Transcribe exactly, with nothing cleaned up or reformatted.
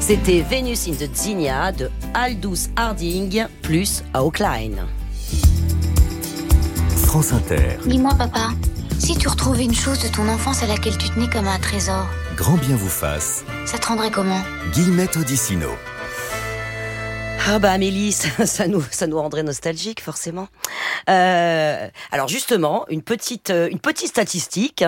C'était Venus in the Zinnia de Aldous Harding plus Outline. France Inter. Dis-moi papa, si tu retrouvais une chose de ton enfance à laquelle tu tenais comme un trésor, Grand bien vous fasse. ça te rendrait comment? Guillemette Odissino. Ah bah Amélie, ça, ça nous ça nous rendrait nostalgique forcément. Euh, alors justement, une petite une petite statistique.